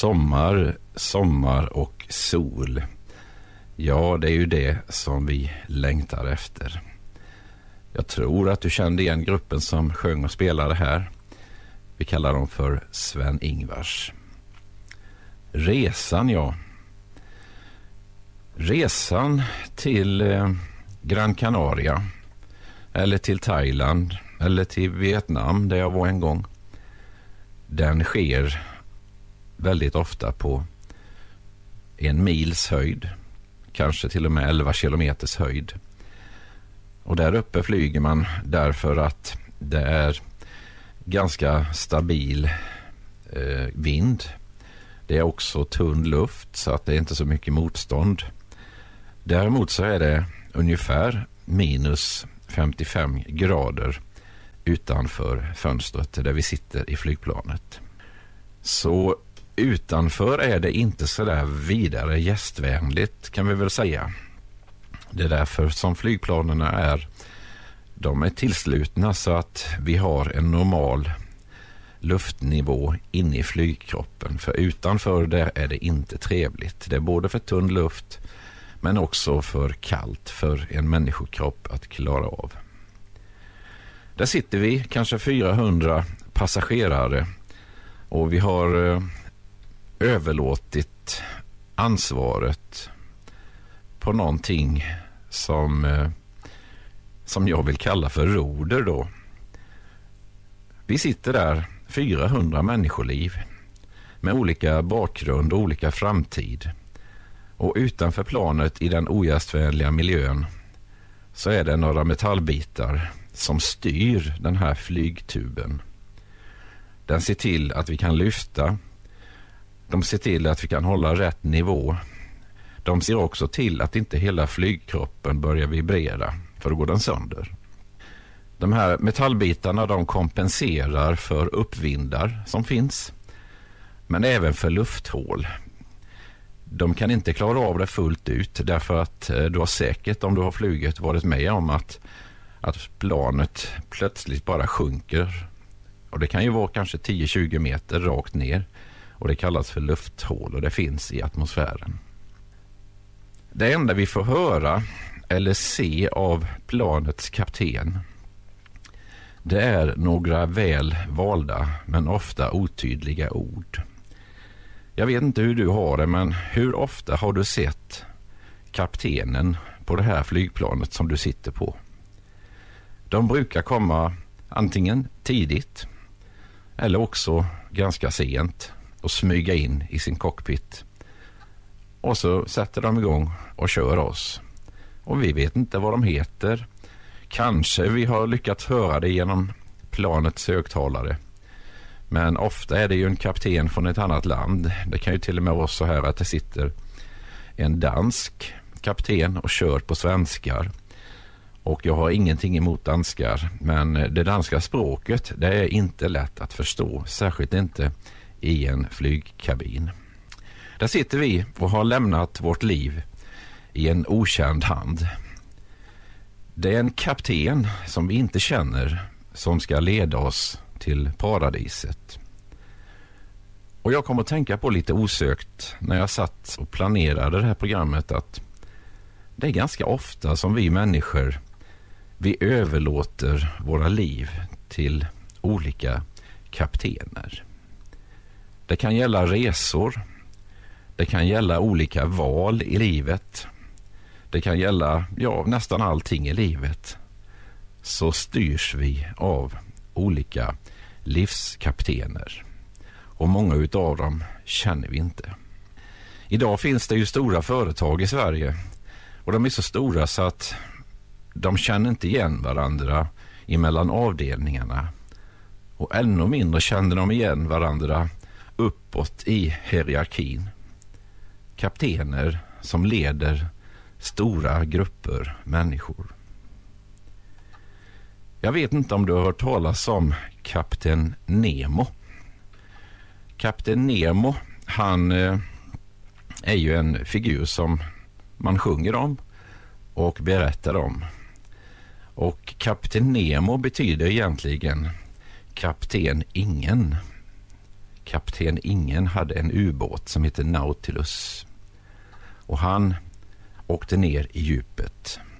Sommar och sol. Ja, det är ju det som vi längtar efter. Jag tror att du kände igen gruppen som sjöng och spelade här. Vi kallar dem för Sven-Ingvars. Resan, ja. Resan till Gran Canaria eller till Thailand eller till Vietnam där jag var en gång. Den sker väldigt ofta på 1 mils höjd, kanske till och med 11 kilometers höjd. Och där uppe flyger man därför att det är ganska stabil vind. Det är också tunn luft så att det är inte så mycket motstånd. Däremot så är det ungefär minus 55 grader utanför fönstret där vi sitter i flygplanet. Så utanför är det inte så där vidare gästvänligt, kan vi väl säga. Det är därför som flygplanerna de är tillslutna så att vi har en normal luftnivå inne i flygkroppen. För utanför det är det inte trevligt. Det är både för tunn luft men också för kallt för en människokropp att klara av. Där sitter vi, kanske 400 passagerare, och vi har överlåtit ansvaret på någonting som jag vill kalla för roder då. Vi sitter där 400 människoliv med olika bakgrund och olika framtid. Och utanför planet i den ogästvänliga miljön så är det några metallbitar som styr den här flygtuben. Den ser till att vi kan lyfta. De ser till att vi kan hålla rätt nivå. De ser också till att inte hela flygkroppen börjar vibrera, för då går den sönder. De här metallbitarna de kompenserar för uppvindar som finns, men även för lufthål. De kan inte klara av det fullt ut därför att du har säkert, om du har flugit, varit med om att planet plötsligt bara sjunker. Och det kan ju vara kanske 10-20 meter rakt ner, och det kallas för lufthål och det finns i atmosfären. Det enda vi får höra eller se av planets kapten, det är några väl valda men ofta otydliga ord. Jag vet inte hur du har det, men hur ofta har du sett kaptenen på det här flygplanet som du sitter på? De brukar komma antingen tidigt eller också ganska sent och smyga in i sin cockpit. Och så sätter de igång och kör oss. Och vi vet inte vad de heter. Kanske vi har lyckats höra det genom planets högtalare. Men ofta är det ju en kapten från ett annat land. Det kan ju till och med vara så här att det sitter en dansk kapten och kör på svenskar. Och jag har ingenting emot danskar, men det danska språket, det är inte lätt att förstå, särskilt inte i en flygkabin. Där sitter vi och har lämnat vårt liv i en okänd hand. Det är en kapten som vi inte känner som ska leda oss till paradiset. Och jag kom att tänka på lite osökt när jag satt och planerade det här programmet att det är ganska ofta som vi människor, vi överlåter våra liv till olika kaptener. Det kan gälla resor. Det kan gälla olika val i livet. Det kan gälla nästan allting i livet. Så styrs vi av olika livskaptener. Och många utav dem känner vi inte. Idag finns det ju stora företag i Sverige. Och de är så stora så att de känner inte igen varandra emellan avdelningarna. Och ännu mindre känner de igen varandra uppåt i hierarkin. Kaptener som leder stora grupper människor. Jag vet inte om du har hört talas om Kapten Nemo. Kapten Nemo, han är ju en figur som man sjunger om och berättar om. Och Kapten Nemo betyder egentligen kapten ingen. kapten Ingen hade en ubåt som heter Nautilus. Och han åkte ner i djupet.